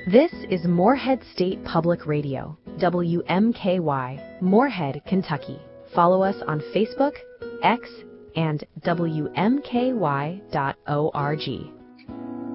This is Moorhead State Public Radio, WMKY, Moorhead, Kentucky. Follow us on Facebook, X, and WMKY.org.